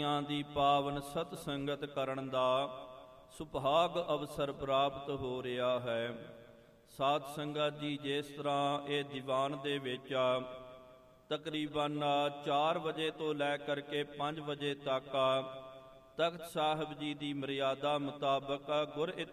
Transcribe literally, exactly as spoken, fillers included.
ਸਾਧੀਆਂ ਦੀ ਪਾਵਨ ਸਤ ਸੰਗਤ ਕਰਨ ਦਾ ਸੁਭਾਗ ਅਵਸਰ ਪ੍ਰਾਪਤ ਹੋ ਰਿਹਾ ਹੈ। ਸਾਧ ਸੰਗਤ ਜੀ, ਜਿਸ ਤਰ੍ਹਾਂ ਇਹ ਦੀਵਾਨ ਦੇ ਵਿੱਚ ਤਕਰੀਬਨ ਚਾਰ ਵਜੇ ਤੋਂ ਲੈ ਕਰਕੇ ਪੰਜ ਵਜੇ ਤੱਕ ਤਖਤ ਸਾਹਿਬ ਜੀ ਦੀ ਮਰਿਆਦਾ ਮੁਤਾਬਕ ਗੁਰ